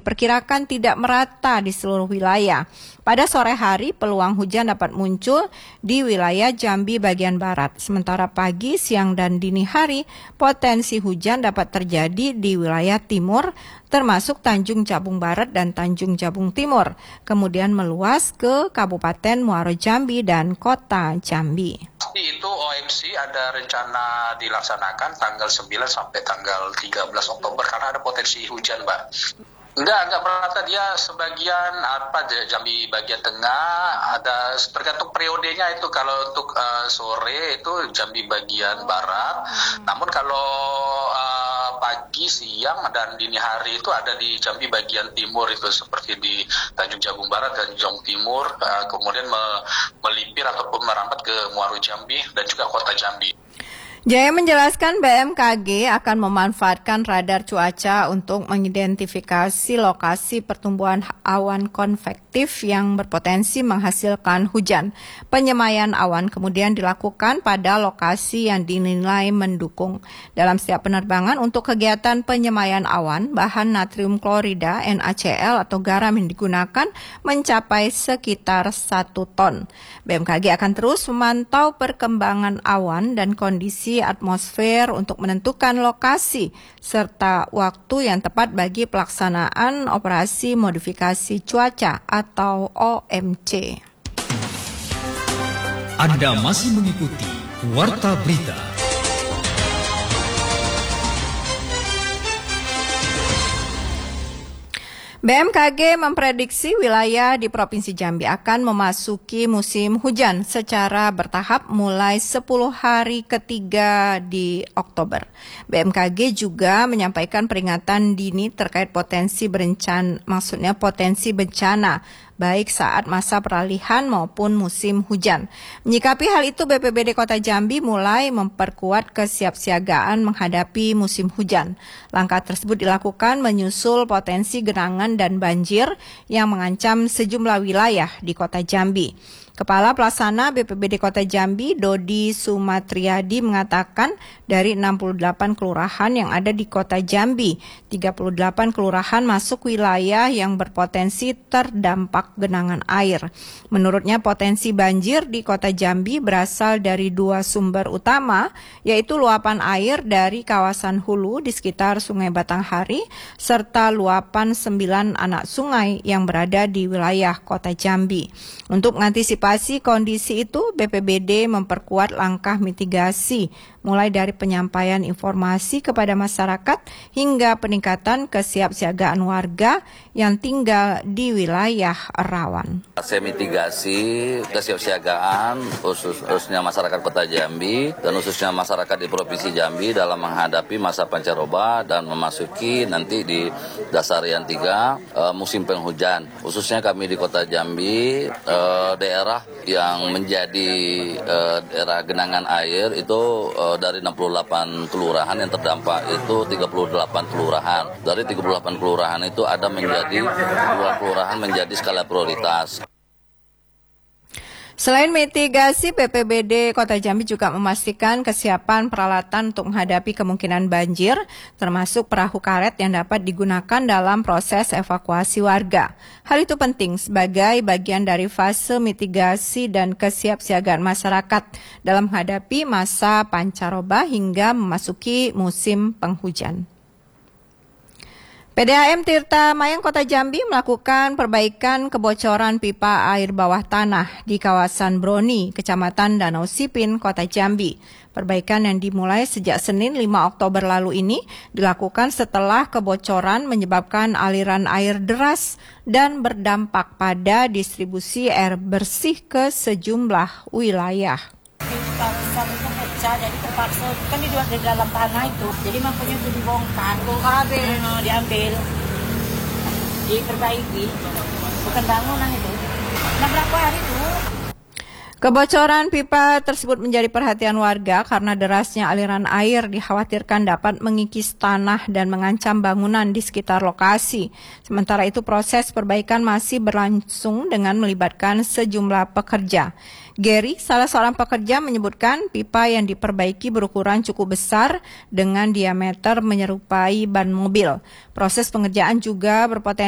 diperkirakan tidak merata di seluruh wilayah. Pada sore hari, peluang hujan dapat muncul di wilayah Jambi bagian barat. Sementara pagi, siang, dan dini hari, potensi hujan dapat terjadi di wilayah timur, termasuk Tanjung Jabung Barat dan Tanjung Jabung Timur, kemudian meluas ke Kabupaten Muaro Jambi dan Kota Jambi. Itu OMC ada rencana dilaksanakan tanggal 9 sampai tanggal 13 Oktober karena ada potensi hujan, Mbak. Enggak merata, dia sebagian Jambi bagian tengah, ada tergantung periodenya itu. Kalau untuk sore itu Jambi bagian barat, namun kalau pagi, siang, dan dini hari itu ada di Jambi bagian timur, itu seperti di Tanjung Jabung Barat dan Jong Timur, kemudian melipir ataupun merambat ke Muaro Jambi dan juga Kota Jambi. Jaya menjelaskan BMKG akan memanfaatkan radar cuaca untuk mengidentifikasi lokasi pertumbuhan awan konvektif yang berpotensi menghasilkan hujan. Penyemaian awan kemudian dilakukan pada lokasi yang dinilai mendukung. Dalam setiap penerbangan untuk kegiatan penyemaian awan, bahan natrium klorida NaCl atau garam yang digunakan mencapai sekitar 1 ton. BMKG akan terus memantau perkembangan awan dan kondisi atmosfer untuk menentukan lokasi serta waktu yang tepat bagi pelaksanaan operasi modifikasi cuaca atau OMC. Anda masih mengikuti Warta Berita. BMKG memprediksi wilayah di Provinsi Jambi akan memasuki musim hujan secara bertahap mulai 10 hari ketiga di Oktober. BMKG juga menyampaikan peringatan dini terkait potensi bencana baik saat masa peralihan maupun musim hujan. Menyikapi hal itu, BPBD Kota Jambi mulai memperkuat kesiapsiagaan menghadapi musim hujan. Langkah tersebut dilakukan menyusul potensi genangan dan banjir yang mengancam sejumlah wilayah di Kota Jambi. Kepala Pelaksana BPBD Kota Jambi, Dodi Sumatriadi, mengatakan dari 68 kelurahan yang ada di Kota Jambi, 38 kelurahan masuk wilayah yang berpotensi terdampak genangan air. Menurutnya potensi banjir di Kota Jambi berasal dari 2 sumber utama, yaitu luapan air dari kawasan hulu di sekitar Sungai Batanghari, serta luapan 9 anak sungai yang berada di wilayah Kota Jambi. Untuk mengantisipasi kondisi itu, BPBD memperkuat langkah mitigasi, mulai dari penyampaian informasi kepada masyarakat hingga peningkatan kesiapsiagaan warga yang tinggal di wilayah rawan. Mitigasi kesiapsiagaan khususnya masyarakat Kota Jambi dan khususnya masyarakat di Provinsi Jambi dalam menghadapi masa pancaroba dan memasuki nanti di Dasarian 3 musim penghujan. Khususnya kami di Kota Jambi, daerah yang menjadi daerah genangan air itu dari 68 kelurahan yang terdampak itu 38 kelurahan. Dari 38 kelurahan itu ada menjadi 2 kelurahan menjadi skala prioritas. Selain mitigasi, BPBD Kota Jambi juga memastikan kesiapan peralatan untuk menghadapi kemungkinan banjir, termasuk perahu karet yang dapat digunakan dalam proses evakuasi warga. Hal itu penting sebagai bagian dari fase mitigasi dan kesiapsiagaan masyarakat dalam menghadapi masa pancaroba hingga memasuki musim penghujan. PDAM Tirta Mayang Kota Jambi melakukan perbaikan kebocoran pipa air bawah tanah di kawasan Broni, Kecamatan Danau Sipin, Kota Jambi. Perbaikan yang dimulai sejak Senin 5 Oktober lalu ini dilakukan setelah kebocoran menyebabkan aliran air deras dan berdampak pada distribusi air bersih ke sejumlah wilayah. Satu pecah, jadi terpaksa kan di dalam tanah itu, jadi makanya itu dibongkar, diambil, diperbaiki, bukan bangunan itu. Nah berapa hari itu? Kebocoran pipa tersebut menjadi perhatian warga karena derasnya aliran air dikhawatirkan dapat mengikis tanah dan mengancam bangunan di sekitar lokasi. Sementara itu proses perbaikan masih berlangsung dengan melibatkan sejumlah pekerja. Gary, salah seorang pekerja, menyebutkan pipa yang diperbaiki berukuran cukup besar dengan diameter menyerupai ban mobil. Proses pengerjaan juga berpotensi